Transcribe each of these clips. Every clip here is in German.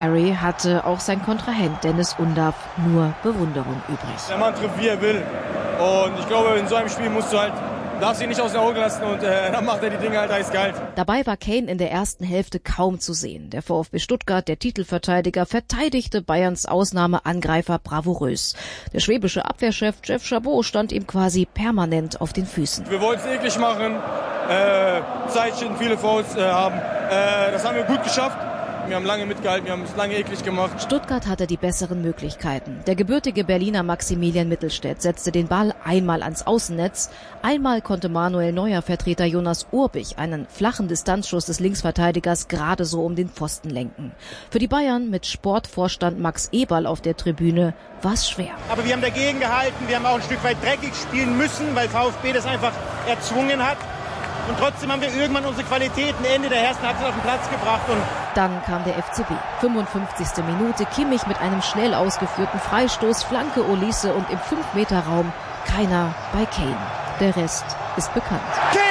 Harry hatte auch sein Kontrahent Dennis Undav nur Bewunderung übrig. Der Mann trifft, wie er will. Und ich glaube, in so einem Spiel darfst du ihn nicht aus den Augen lassen und dann macht er die Dinge halt eiskalt. Dabei war Kane in der ersten Hälfte kaum zu sehen. Der VfB Stuttgart, der Titelverteidiger, verteidigte Bayerns Ausnahmeangreifer bravourös. Der schwäbische Abwehrchef Jeff Chabot stand ihm quasi permanent auf den Füßen. Wir wollten es eklig machen, Zeitchen, viele Fouls haben. Das haben wir gut geschafft. Wir haben lange mitgehalten, wir haben es lange eklig gemacht. Stuttgart hatte die besseren Möglichkeiten. Der gebürtige Berliner Maximilian Mittelstädt setzte den Ball einmal ans Außennetz. Einmal konnte Manuel Neuer-Vertreter Jonas Urbich einen flachen Distanzschuss des Linksverteidigers gerade so um den Pfosten lenken. Für die Bayern mit Sportvorstand Max Eberl auf der Tribüne war es schwer. Aber wir haben dagegen gehalten, wir haben auch ein Stück weit dreckig spielen müssen, weil VfB das einfach erzwungen hat. Und trotzdem haben wir irgendwann unsere Qualitäten Ende der ersten Halbzeit auf den Platz gebracht. Und dann kam der FCB. 55. Minute, Kimmich mit einem schnell ausgeführten Freistoß, Flanke Olise und im 5-Meter-Raum keiner bei Kane. Der Rest ist bekannt. Kane!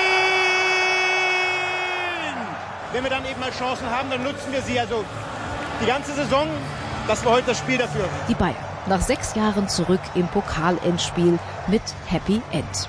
Wenn wir dann eben mal Chancen haben, dann nutzen wir sie. Also die ganze Saison, das war heute das Spiel dafür. Die Bayern nach 6 Jahren zurück im Pokalendspiel mit Happy End.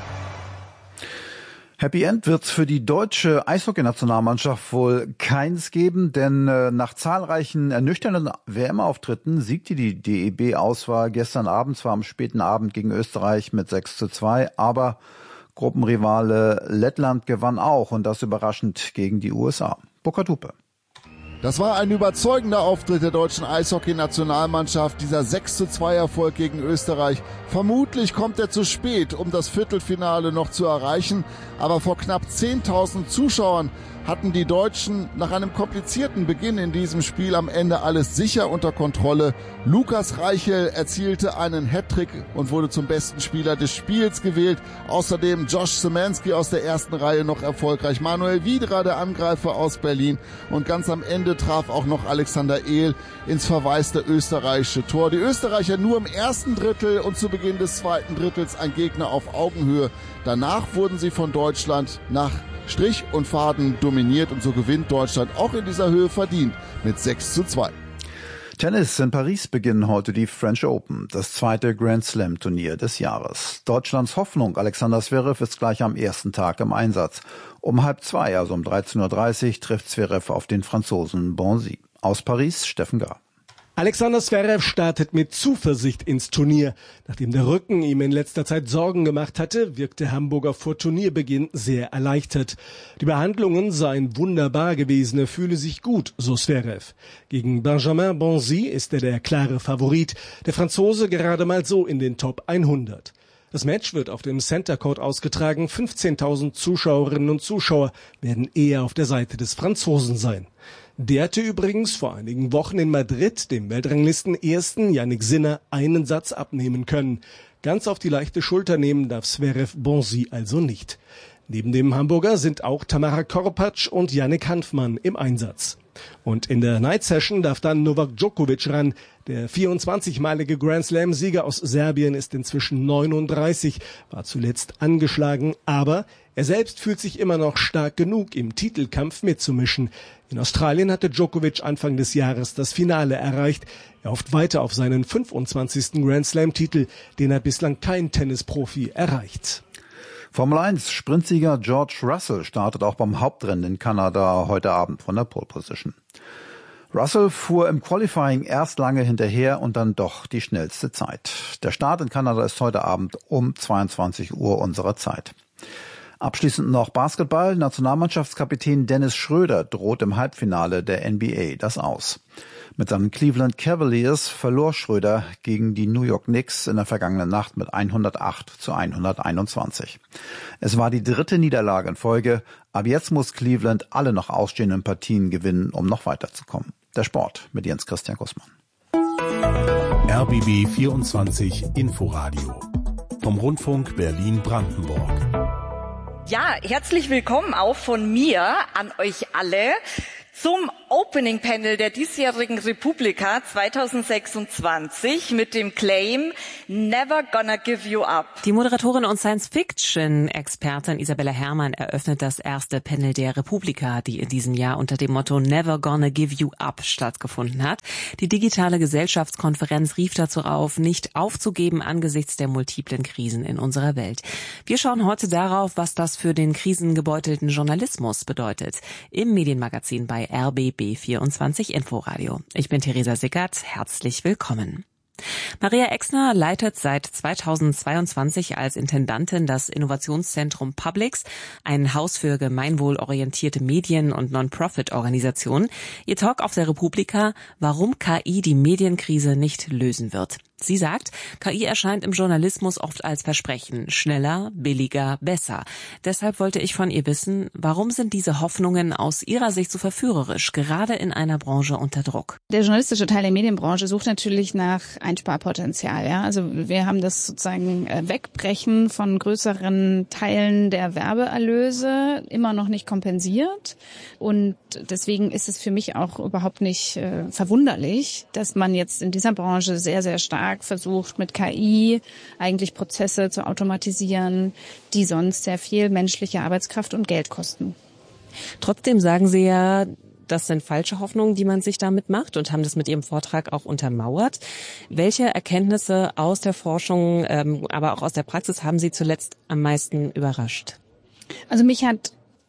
Happy End wird's für die deutsche Eishockey-Nationalmannschaft wohl keins geben, denn nach zahlreichen ernüchternden WM-Auftritten siegte die DEB-Auswahl gestern Abend, zwar am späten Abend gegen Österreich mit 6:2, aber Gruppenrivale Lettland gewann auch und das überraschend gegen die USA. Burkhard Hupe. Das war ein überzeugender Auftritt der deutschen Eishockey-Nationalmannschaft, dieser 6:2-Erfolg gegen Österreich. Vermutlich kommt er zu spät, um das Viertelfinale noch zu erreichen, aber vor knapp 10.000 Zuschauern hatten die Deutschen nach einem komplizierten Beginn in diesem Spiel am Ende alles sicher unter Kontrolle. Lukas Reichel erzielte einen Hattrick und wurde zum besten Spieler des Spiels gewählt. Außerdem Josh Szymanski aus der ersten Reihe noch erfolgreich. Manuel Wiedra, der Angreifer aus Berlin. Und ganz am Ende traf auch noch Alexander Ehl ins verwaiste österreichische Tor. Die Österreicher nur im ersten Drittel und zu Beginn des zweiten Drittels ein Gegner auf Augenhöhe. Danach wurden sie von Deutschland nach Strich und Faden dominiert und so gewinnt Deutschland auch in dieser Höhe verdient mit 6:2. Tennis in Paris beginnen heute die French Open, das zweite Grand Slam Turnier des Jahres. Deutschlands Hoffnung Alexander Zverev ist gleich am ersten Tag im Einsatz. Um 1:30, also um 13:30 Uhr, trifft Zverev auf den Franzosen Bonzi. Aus Paris, Steffen Gar. Alexander Zverev startet mit Zuversicht ins Turnier. Nachdem der Rücken ihm in letzter Zeit Sorgen gemacht hatte, wirkt der Hamburger vor Turnierbeginn sehr erleichtert. Die Behandlungen seien wunderbar gewesen, er fühle sich gut, so Zverev. Gegen Benjamin Bonzi ist er der klare Favorit, der Franzose gerade mal so in den Top 100. Das Match wird auf dem Center Court ausgetragen. 15.000 Zuschauerinnen und Zuschauer werden eher auf der Seite des Franzosen sein. Der hatte übrigens vor einigen Wochen in Madrid dem Weltranglisten-Ersten Jannik Sinner einen Satz abnehmen können. Ganz auf die leichte Schulter nehmen darf Zverev Bonzi also nicht. Neben dem Hamburger sind auch Tamara Korpatsch und Yannick Hanfmann im Einsatz. Und in der Night Session darf dann Novak Djokovic ran. Der 24-malige Grand Slam-Sieger aus Serbien ist inzwischen 39, war zuletzt angeschlagen, aber er selbst fühlt sich immer noch stark genug, im Titelkampf mitzumischen. In Australien hatte Djokovic Anfang des Jahres das Finale erreicht. Er hofft weiter auf seinen 25. Grand Slam-Titel, den hat bislang kein Tennisprofi erreicht. Formel 1 Sprintsieger George Russell startet auch beim Hauptrennen in Kanada heute Abend von der Pole Position. Russell fuhr im Qualifying erst lange hinterher und dann doch die schnellste Zeit. Der Start in Kanada ist heute Abend um 22 Uhr unserer Zeit. Abschließend noch Basketball. Nationalmannschaftskapitän Dennis Schröder droht im Halbfinale der NBA das Aus. Mit seinen Cleveland Cavaliers verlor Schröder gegen die New York Knicks in der vergangenen Nacht mit 108:121. Es war die 3. Niederlage in Folge. Ab jetzt muss Cleveland alle noch ausstehenden Partien gewinnen, um noch weiterzukommen. Der Sport mit Jens Christian Gussmann. RBB 24 Inforadio vom Rundfunk Berlin-Brandenburg. Ja, herzlich willkommen auch von mir an euch alle zum Opening Panel der diesjährigen Republika 2026 mit dem Claim Never Gonna Give You Up. Die Moderatorin und Science-Fiction-Expertin Isabella Herrmann eröffnet das erste Panel der Republika, die in diesem Jahr unter dem Motto Never Gonna Give You Up stattgefunden hat. Die digitale Gesellschaftskonferenz rief dazu auf, nicht aufzugeben angesichts der multiplen Krisen in unserer Welt. Wir schauen heute darauf, was das für den krisengebeutelten Journalismus bedeutet. Im Medienmagazin bei RBB24 Inforadio. Ich bin Theresa Sickert. Herzlich willkommen. Maria Exner leitet seit 2022 als Intendantin das Innovationszentrum Publix, ein Haus für gemeinwohlorientierte Medien- und Non-Profit-Organisationen. Ihr Talk auf der Republika, warum KI die Medienkrise nicht lösen wird. Sie sagt, KI erscheint im Journalismus oft als Versprechen, schneller, billiger, besser. Deshalb wollte ich von ihr wissen, warum sind diese Hoffnungen aus ihrer Sicht so verführerisch, gerade in einer Branche unter Druck? Der journalistische Teil der Medienbranche sucht natürlich nach Einsparpotenzial. Ja? Also wir haben das sozusagen Wegbrechen von größeren Teilen der Werbeerlöse immer noch nicht kompensiert. Und deswegen ist es für mich auch überhaupt nicht verwunderlich, dass man jetzt in dieser Branche sehr, sehr stark versucht, mit KI eigentlich Prozesse zu automatisieren, die sonst sehr viel menschliche Arbeitskraft und Geld kosten. Trotzdem sagen Sie ja, das sind falsche Hoffnungen, die man sich damit macht, und haben das mit Ihrem Vortrag auch untermauert. Welche Erkenntnisse aus der Forschung, aber auch aus der Praxis haben Sie zuletzt am meisten überrascht? Also mich hat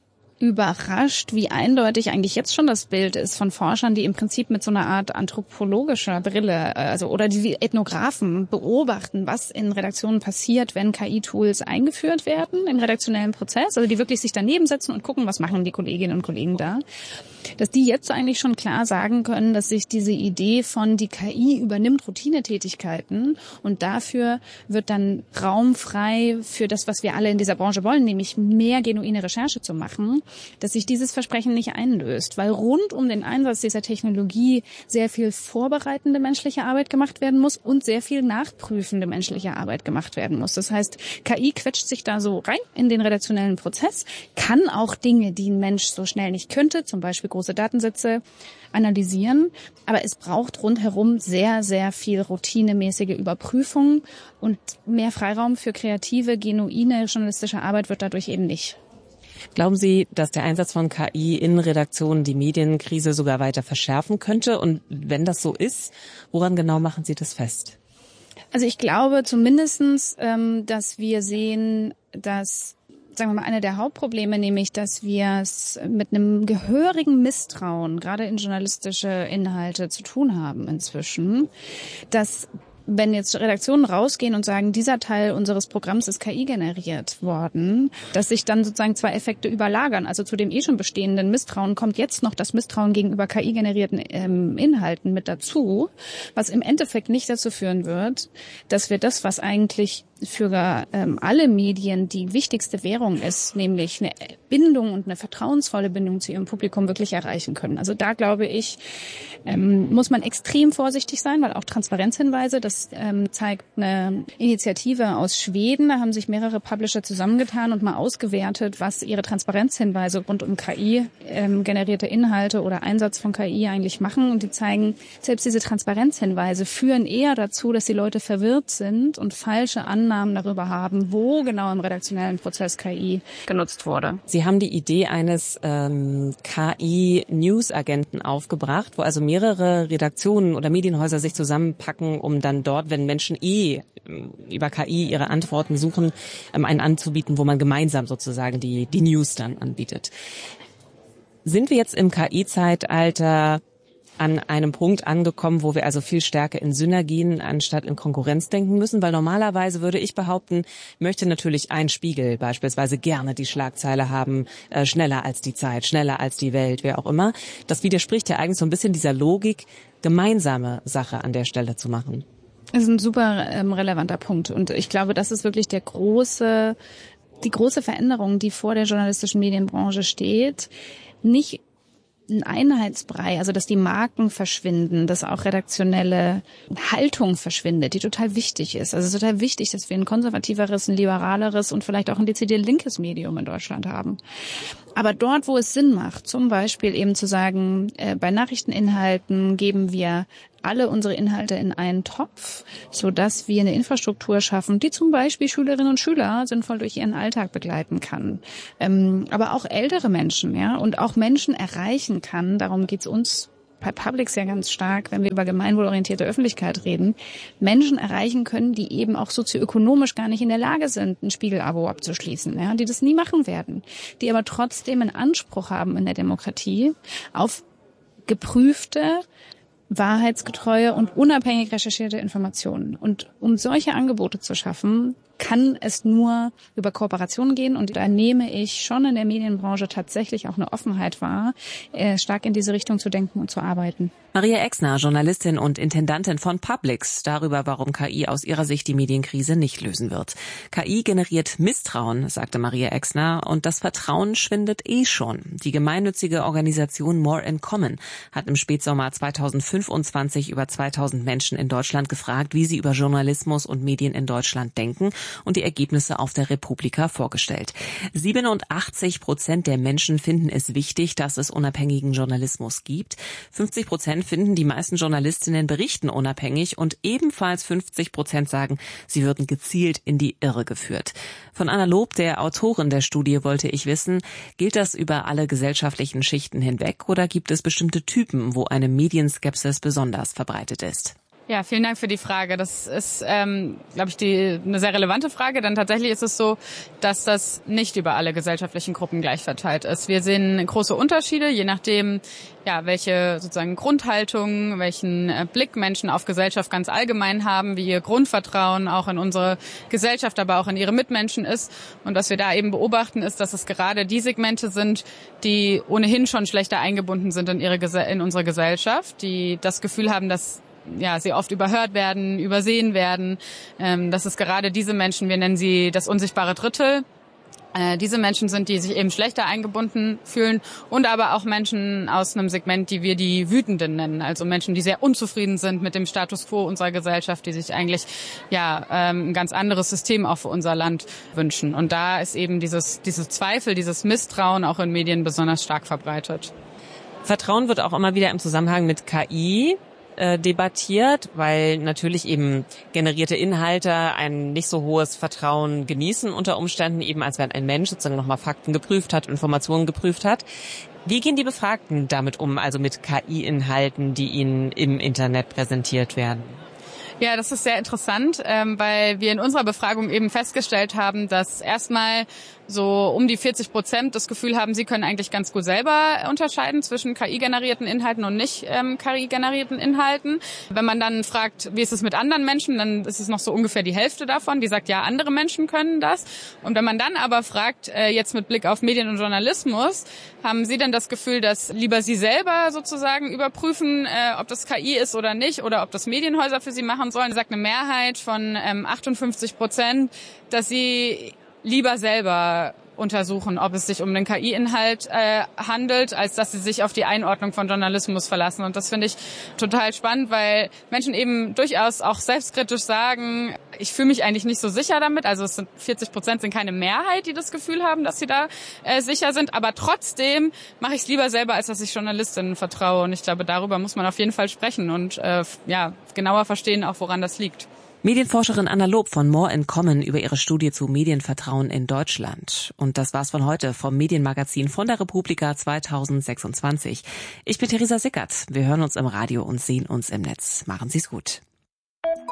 überrascht, wie eindeutig eigentlich jetzt schon das Bild ist von Forschern, die im Prinzip mit so einer Art anthropologischer Brille, oder die Ethnographen beobachten, was in Redaktionen passiert, wenn KI-Tools eingeführt werden im redaktionellen Prozess, also die wirklich sich daneben setzen und gucken, was machen die Kolleginnen und Kollegen da, dass die jetzt eigentlich schon klar sagen können, dass sich diese Idee von die KI übernimmt Routinetätigkeiten und dafür wird dann Raum frei für das, was wir alle in dieser Branche wollen, nämlich mehr genuine Recherche zu machen, dass sich dieses Versprechen nicht einlöst, weil rund um den Einsatz dieser Technologie sehr viel vorbereitende menschliche Arbeit gemacht werden muss und sehr viel nachprüfende menschliche Arbeit gemacht werden muss. Das heißt, KI quetscht sich da so rein in den redaktionellen Prozess, kann auch Dinge, die ein Mensch so schnell nicht könnte, zum Beispiel große Datensätze, analysieren, aber es braucht rundherum sehr, sehr viel routinemäßige Überprüfung und mehr Freiraum für kreative, genuine journalistische Arbeit wird dadurch eben nicht. Glauben Sie, dass der Einsatz von KI in Redaktionen die Medienkrise sogar weiter verschärfen könnte? Und wenn das so ist, woran genau machen Sie das fest? Also ich glaube zumindestens, dass wir sehen, dass, sagen wir mal, eine der Hauptprobleme, nämlich, dass wir es mit einem gehörigen Misstrauen, gerade in journalistische Inhalte, zu tun haben inzwischen, dass wenn jetzt Redaktionen rausgehen und sagen, dieser Teil unseres Programms ist KI generiert worden, dass sich dann sozusagen zwei Effekte überlagern. Also zu dem schon bestehenden Misstrauen kommt jetzt noch das Misstrauen gegenüber KI-generierten Inhalten mit dazu, was im Endeffekt nicht dazu führen wird, dass wir das, was eigentlich für alle Medien die wichtigste Währung ist, nämlich eine Bindung und eine vertrauensvolle Bindung zu ihrem Publikum wirklich erreichen können. Also da glaube ich, muss man extrem vorsichtig sein, weil auch Transparenzhinweise, das zeigt eine Initiative aus Schweden, da haben sich mehrere Publisher zusammengetan und mal ausgewertet, was ihre Transparenzhinweise rund um KI generierte Inhalte oder Einsatz von KI eigentlich machen, und die zeigen, selbst diese Transparenzhinweise führen eher dazu, dass die Leute verwirrt sind und falsche Annahmen darüber haben, wo genau im redaktionellen Prozess KI genutzt wurde. Sie haben die Idee eines KI-News-Agenten aufgebracht, wo also mehrere Redaktionen oder Medienhäuser sich zusammenpacken, um dann dort, wenn Menschen über KI ihre Antworten suchen, einen anzubieten, wo man gemeinsam sozusagen die News dann anbietet. Sind wir jetzt im KI-Zeitalter an einem Punkt angekommen, wo wir also viel stärker in Synergien anstatt in Konkurrenz denken müssen? Weil normalerweise würde ich behaupten, möchte natürlich ein Spiegel beispielsweise gerne die Schlagzeile haben, schneller als die Zeit, schneller als die Welt, wer auch immer. Das widerspricht ja eigentlich so ein bisschen dieser Logik, gemeinsame Sache an der Stelle zu machen. Das ist ein super relevanter Punkt, und ich glaube, das ist wirklich die große Veränderung, die vor der journalistischen Medienbranche steht. Nicht ein Einheitsbrei, also dass die Marken verschwinden, dass auch redaktionelle Haltung verschwindet, die total wichtig ist. Also es ist total wichtig, dass wir ein konservativeres, ein liberaleres und vielleicht auch ein dezidiert linkes Medium in Deutschland haben. Aber dort, wo es Sinn macht, zum Beispiel eben zu sagen, bei Nachrichteninhalten geben wir alle unsere Inhalte in einen Topf, sodass wir eine Infrastruktur schaffen, die zum Beispiel Schülerinnen und Schüler sinnvoll durch ihren Alltag begleiten kann. Aber auch ältere Menschen, ja, und auch Menschen erreichen kann. Darum geht's uns bei Publix ja ganz stark, wenn wir über gemeinwohlorientierte Öffentlichkeit reden, Menschen erreichen können, die eben auch sozioökonomisch gar nicht in der Lage sind, ein Spiegel-Abo abzuschließen, ja, die das nie machen werden, die aber trotzdem einen Anspruch haben in der Demokratie auf geprüfte, wahrheitsgetreue und unabhängig recherchierte Informationen. Und um solche Angebote zu schaffen, kann es nur über Kooperationen gehen. Und da nehme ich schon in der Medienbranche tatsächlich auch eine Offenheit wahr, stark in diese Richtung zu denken und zu arbeiten. Maria Exner, Journalistin und Intendantin von Publix, darüber, warum KI aus ihrer Sicht die Medienkrise nicht lösen wird. KI generiert Misstrauen, sagte Maria Exner, und das Vertrauen schwindet schon. Die gemeinnützige Organisation More in Common hat im Spätsommer 2025 über 2000 Menschen in Deutschland gefragt, wie sie über Journalismus und Medien in Deutschland denken, und die Ergebnisse auf der Republika vorgestellt. 87% der Menschen finden es wichtig, dass es unabhängigen Journalismus gibt. 50% finden, die meisten Journalistinnen berichten unabhängig, und ebenfalls 50% sagen, sie würden gezielt in die Irre geführt. Von Anna Lob, der Autorin der Studie, wollte ich wissen, gilt das über alle gesellschaftlichen Schichten hinweg oder gibt es bestimmte Typen, wo eine Medienskepsis besonders verbreitet ist? Ja, vielen Dank für die Frage. Das ist, glaube ich, eine sehr relevante Frage, denn tatsächlich ist es so, dass das nicht über alle gesellschaftlichen Gruppen gleich verteilt ist. Wir sehen große Unterschiede, je nachdem, ja, welche sozusagen Grundhaltung, welchen Blick Menschen auf Gesellschaft ganz allgemein haben, wie ihr Grundvertrauen auch in unsere Gesellschaft, aber auch in ihre Mitmenschen ist. Und was wir da eben beobachten, ist, dass es gerade die Segmente sind, die ohnehin schon schlechter eingebunden sind in unsere Gesellschaft, die das Gefühl haben, dass sie oft überhört werden, übersehen werden. Das ist gerade diese Menschen, wir nennen sie das unsichtbare Drittel. Diese Menschen sind, die sich eben schlechter eingebunden fühlen, und aber auch Menschen aus einem Segment, die wir die Wütenden nennen. Also Menschen, die sehr unzufrieden sind mit dem Status quo unserer Gesellschaft, die sich eigentlich ein ganz anderes System auch für unser Land wünschen. Und da ist eben diese Zweifel, dieses Misstrauen auch in Medien besonders stark verbreitet. Vertrauen wird auch immer wieder im Zusammenhang mit KI debattiert, weil natürlich eben generierte Inhalte ein nicht so hohes Vertrauen genießen unter Umständen, eben als wenn ein Mensch sozusagen nochmal Fakten geprüft hat, Informationen geprüft hat. Wie gehen die Befragten damit um, also mit KI-Inhalten, die ihnen im Internet präsentiert werden? Ja, das ist sehr interessant, weil wir in unserer Befragung eben festgestellt haben, dass erstmal so um die 40% das Gefühl haben, sie können eigentlich ganz gut selber unterscheiden zwischen KI-generierten Inhalten und nicht KI-generierten Inhalten. Wenn man dann fragt, wie ist es mit anderen Menschen, dann ist es noch so ungefähr die Hälfte davon, die sagt, ja, andere Menschen können das. Und wenn man dann aber fragt, jetzt mit Blick auf Medien und Journalismus, haben Sie denn das Gefühl, dass lieber Sie selber sozusagen überprüfen, ob das KI ist oder nicht, oder ob das Medienhäuser für Sie machen sollen? Sagt eine Mehrheit von 58%, dass sie lieber selber untersuchen, ob es sich um einen KI-Inhalt handelt, als dass sie sich auf die Einordnung von Journalismus verlassen. Und das finde ich total spannend, weil Menschen eben durchaus auch selbstkritisch sagen, ich fühle mich eigentlich nicht so sicher damit. Also 40% sind keine Mehrheit, die das Gefühl haben, dass sie da sicher sind. Aber trotzdem mache ich es lieber selber, als dass ich Journalistinnen vertraue. Und ich glaube, darüber muss man auf jeden Fall sprechen und genauer verstehen, auch woran das liegt. Medienforscherin Anna Lob von More in Common über ihre Studie zu Medienvertrauen in Deutschland. Und das war's von heute vom Medienmagazin von der Republika 2026. Ich bin Theresa Sickert. Wir hören uns im Radio und sehen uns im Netz. Machen Sie's gut.